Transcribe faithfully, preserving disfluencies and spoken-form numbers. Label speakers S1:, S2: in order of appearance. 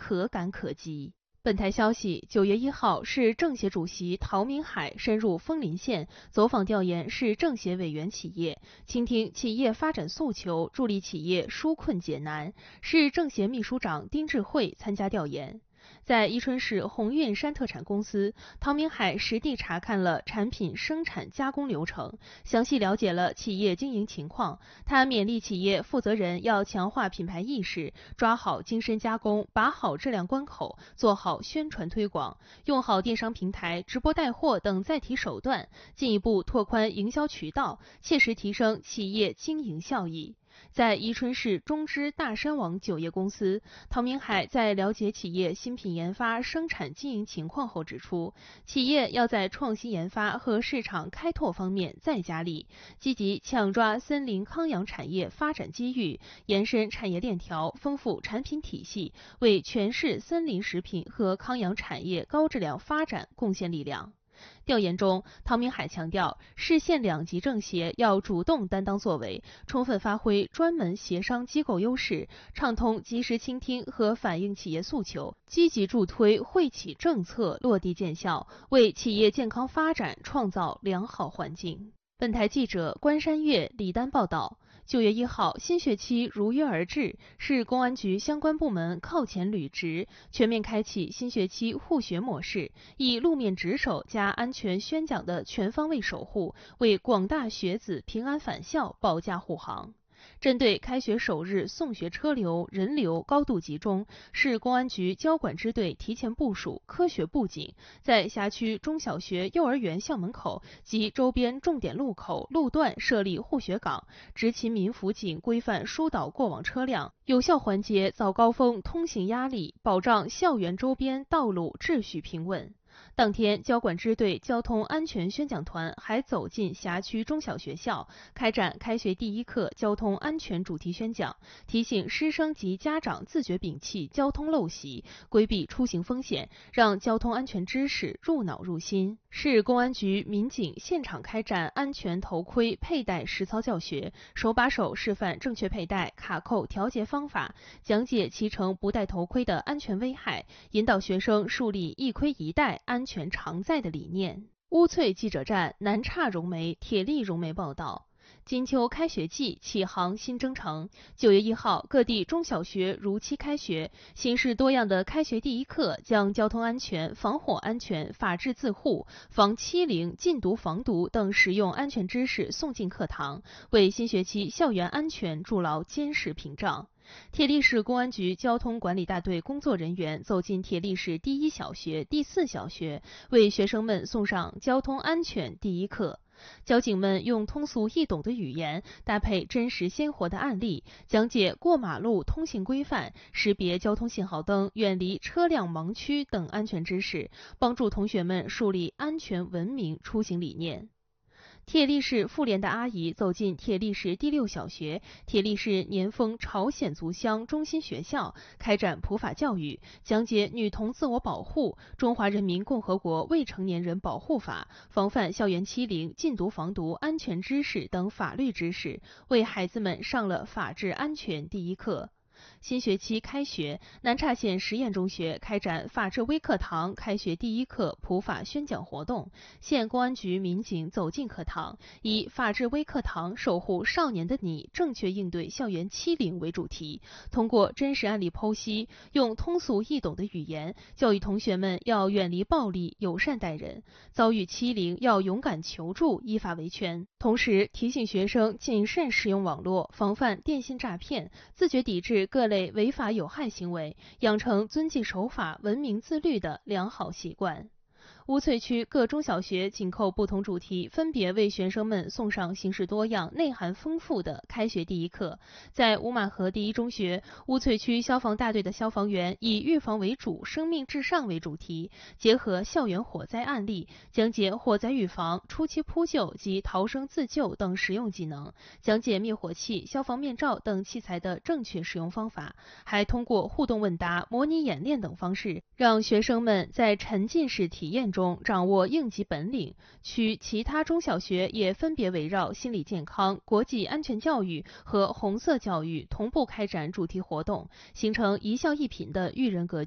S1: 可感可及。本台消息，九月一号，市政协主席陶明海深入枫林县，走访调研市政协委员企业，倾听企业发展诉求，助力企业纾困解难。市政协秘书长丁智慧参加调研。在伊春市鸿运山特产公司，陶明海实地查看了产品生产加工流程，详细了解了企业经营情况。他勉励企业负责人要强化品牌意识，抓好精深加工，把好质量关口，做好宣传推广，用好电商平台、直播带货等载体手段，进一步拓宽营销渠道，切实提升企业经营效益。在宜春市中支大山网酒业公司，陶明海在了解企业新品研发、生产经营情况后指出，企业要在创新研发和市场开拓方面再加力，积极抢抓森林康养产业发展机遇，延伸产业链条，丰富产品体系，为全市森林食品和康养产业高质量发展贡献力量。调研中，陶明海强调，市县两级政协要主动担当作为，充分发挥专门协商机构优势，畅通及时倾听和反映企业诉求，积极助推惠企政策落地见效，为企业健康发展创造良好环境。本台记者关山月、李丹报道。九月一号，新学期如约而至，市公安局相关部门靠前履职，全面开启新学期护学模式，以路面值守加安全宣讲的全方位守护，为广大学子平安返校保驾护航。针对开学首日送学车流、人流高度集中，市公安局交管支队提前部署科学布警，在辖区中小学、幼儿园校门口及周边重点路口、路段设立护学岗，执勤民辅警规范疏导过往车辆，有效缓解早高峰通行压力，保障校园周边道路秩序平稳。当天，交管支队交通安全宣讲团还走进辖区中小学校，开展开学第一课交通安全主题宣讲，提醒师生及家长自觉摒弃交通陋习，规避出行风险，让交通安全知识入脑入心。市公安局民警现场开展安全头盔佩戴实操教学，手把手示范正确佩戴、卡扣调节方法，讲解骑乘不戴头盔的安全危害，引导学生树立一盔一戴、安全常在的理念。乌翠记者站南岔融媒、铁力融媒报道。金秋开学季启航新征程，九月一号，各地中小学如期开学。形式多样的开学第一课将交通安全、防火安全、法治自护、防欺凌、禁毒防毒等实用安全知识送进课堂，为新学期校园安全筑牢坚实屏障。铁力市公安局交通管理大队工作人员走进铁力市第一小学、第四小学，为学生们送上交通安全第一课。交警们用通俗易懂的语言，搭配真实鲜活的案例，讲解过马路通行规范、识别交通信号灯、远离车辆盲区等安全知识，帮助同学们树立安全文明出行理念。铁力市妇联的阿姨走进铁力市第六小学、铁力市年丰朝鲜族乡中心学校，开展普法教育，讲解女童自我保护、中华人民共和国未成年人保护法、防范校园欺凌、禁毒防毒安全知识等法律知识，为孩子们上了法治安全第一课。新学期开学，南岔县实验中学开展法治微课堂开学第一课普法宣讲活动。县公安局民警走进课堂，以法治微课堂守护少年的你，正确应对校园欺凌为主题，通过真实案例剖析，用通俗易懂的语言教育同学们要远离暴力，友善待人，遭遇欺凌要勇敢求助，依法维权。同时提醒学生谨慎使用网络，防范电信诈骗，自觉抵制各类违法有害行为，养成遵纪守法、文明自律的良好习惯。乌翠区各中小学紧扣不同主题，分别为学生们送上形式多样、内涵丰富的开学第一课。在乌马河第一中学，乌翠区消防大队的消防员以预防为主、生命至上为主题，结合校园火灾案例，讲解火灾预防、初期扑救及逃生自救等实用技能，讲解灭火器、消防面罩等器材的正确使用方法，还通过互动问答、模拟演练等方式，让学生们在沉浸式体验中掌握应急本领。区其他中小学也分别围绕心理健康、国际安全教育和红色教育同步开展主题活动，形成一校一品的育人格局。